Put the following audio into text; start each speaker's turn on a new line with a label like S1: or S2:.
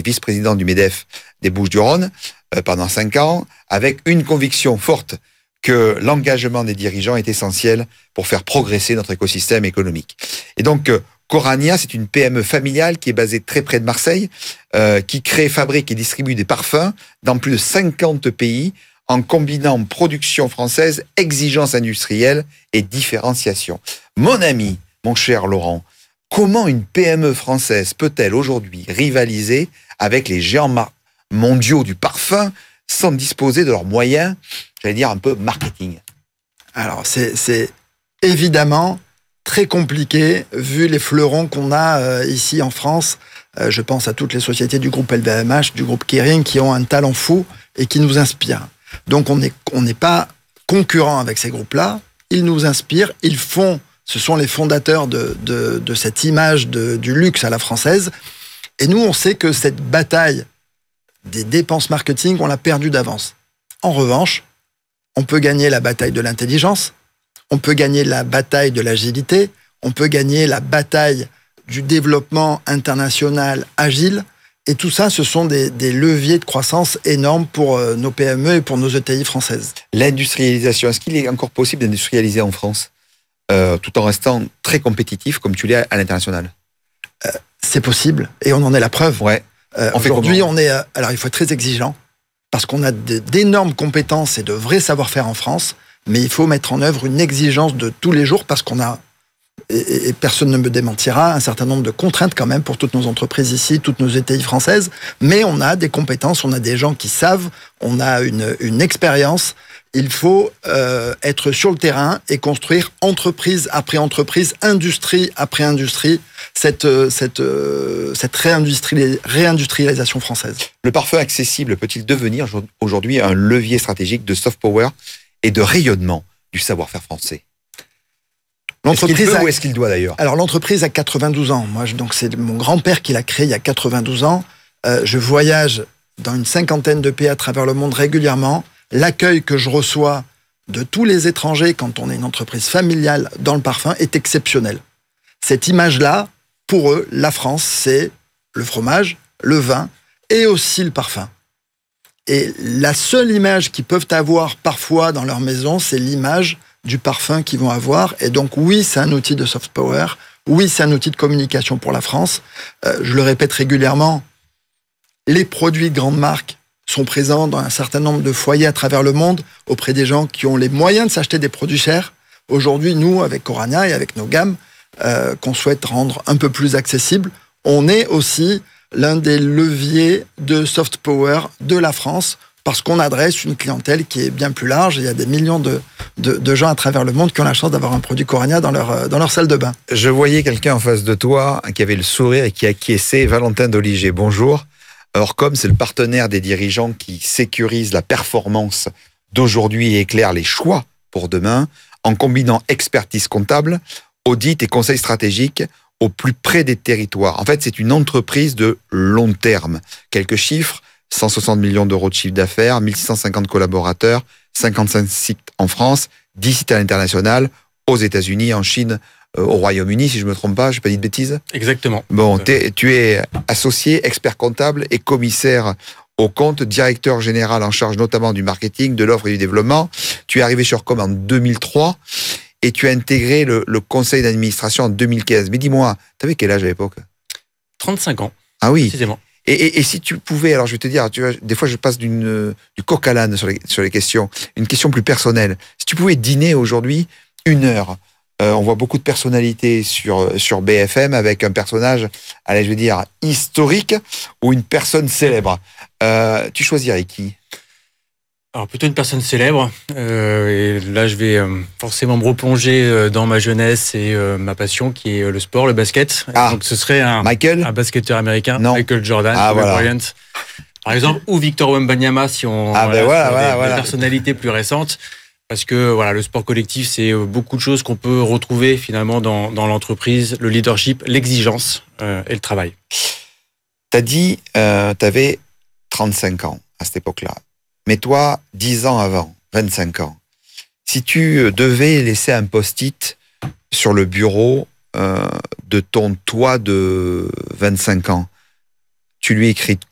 S1: vice-président du MEDEF des Bouches-du-Rhône pendant 5 ans, avec une conviction forte que l'engagement des dirigeants est essentiel pour faire progresser notre écosystème économique. Et donc, Corania, c'est une PME familiale qui est basée très près de Marseille, qui crée, fabrique et distribue des parfums dans plus de 50 pays, en combinant production française, exigence industrielle et différenciation. Mon ami, mon cher Laurent, comment une PME française peut-elle aujourd'hui rivaliser avec les géants mondiaux du parfum sans disposer de leurs moyens, j'allais dire un peu marketing?
S2: Alors, c'est évidemment très compliqué vu les fleurons qu'on a ici en France. Je pense à toutes les sociétés du groupe LVMH, du groupe Kering, qui ont un talent fou et qui nous inspirent. Donc, on n'est pas concurrent avec ces groupes-là. Ils nous inspirent, ce sont les fondateurs de cette image du luxe à la française. Et nous, on sait que cette bataille des dépenses marketing, on l'a perdue d'avance. En revanche, on peut gagner la bataille de l'intelligence, on peut gagner la bataille de l'agilité, on peut gagner la bataille du développement international agile. Et tout ça, ce sont des leviers de croissance énormes pour nos PME et pour nos ETI françaises.
S1: L'industrialisation, est-ce qu'il est encore possible d'industrialiser en France tout en restant très compétitif comme tu l'es à l'international?
S2: C'est possible, et on en est la preuve.
S1: Ouais.
S2: Aujourd'hui, alors il faut être très exigeant, parce qu'on a d'énormes compétences et de vrais savoir-faire en France, mais il faut mettre en œuvre une exigence de tous les jours, parce qu'on a, et personne ne me démentira, un certain nombre de contraintes quand même pour toutes nos entreprises ici, toutes nos ETI françaises, mais on a des compétences, on a des gens qui savent, on a une expérience. Il faut être sur le terrain et construire entreprise après entreprise, industrie après industrie, cette réindustrialisation française.
S1: Le parfum accessible peut-il devenir aujourd'hui un levier stratégique de soft power et de rayonnement du savoir-faire français? L'entreprise est-ce qu'il peut ou est-ce qu'il doit d'ailleurs?
S2: Alors l'entreprise a 92 ans. Donc c'est mon grand-père qui l'a créé il y a 92 ans. Je voyage dans une 50aine de pays à travers le monde régulièrement. L'accueil que je reçois de tous les étrangers quand on est une entreprise familiale dans le parfum est exceptionnel. Cette image-là, pour eux, la France, c'est le fromage, le vin et aussi le parfum. Et la seule image qu'ils peuvent avoir parfois dans leur maison, c'est l'image du parfum qu'ils vont avoir. Et donc oui, c'est un outil de soft power. Oui, c'est un outil de communication pour la France. Je le répète régulièrement, les produits de grandes marques sont présents dans un certain nombre de foyers à travers le monde auprès des gens qui ont les moyens de s'acheter des produits chers. Aujourd'hui, nous, avec Corania et avec nos gammes, qu'on souhaite rendre un peu plus accessibles, on est aussi l'un des leviers de soft power de la France parce qu'on adresse une clientèle qui est bien plus large. Il y a des millions de gens à travers le monde qui ont la chance d'avoir un produit Corania dans leur salle de bain.
S1: Je voyais quelqu'un en face de toi qui avait le sourire et qui acquiesçait, Valentin Doliger. Bonjour. Orcom, c'est le partenaire des dirigeants qui sécurise la performance d'aujourd'hui et éclaire les choix pour demain en combinant expertise comptable, audit et conseil stratégique au plus près des territoires. En fait, c'est une entreprise de long terme. Quelques chiffres, 160 millions d'euros de chiffre d'affaires, 1650 collaborateurs, 55 sites en France, 10 sites à l'international, aux États-Unis, en Chine, au Royaume-Uni, si je ne me trompe pas, je n'ai pas dit de bêtises.
S3: Exactement.
S1: Bon, tu es associé, expert comptable et commissaire au compte, directeur général en charge notamment du marketing, de l'offre et du développement. Tu es arrivé sur Orcom en 2003 et tu as intégré le conseil d'administration en 2015. Mais dis-moi, tu avais quel âge à l'époque?
S3: 35 ans.
S1: Ah oui.
S3: Précisément.
S1: Et si tu pouvais, alors je vais te dire, tu vois, des fois je passe du coq à l'âne sur les questions, une question plus personnelle. Si tu pouvais dîner aujourd'hui 1 heure, on voit beaucoup de personnalités sur BFM avec un personnage, allez, je vais dire, historique ou une personne célèbre. Tu choisirais qui?
S3: Alors plutôt une personne célèbre. Et là, je vais forcément me replonger dans ma jeunesse et ma passion qui est le sport, le basket.
S1: Ah,
S3: donc ce serait un basketteur américain,
S1: non.
S3: Michael Jordan,
S1: voilà.
S3: Bryant, par exemple, ou Victor Wembanyama si on des personnalités plus récentes. Parce que voilà, le sport collectif, c'est beaucoup de choses qu'on peut retrouver finalement dans l'entreprise, le leadership, l'exigence et le travail.
S1: T'as dit, t'avais 35 ans à cette époque-là. Mais toi, 10 ans avant, 25 ans, si tu devais laisser un post-it sur le bureau de ton toi de 25 ans, tu lui écris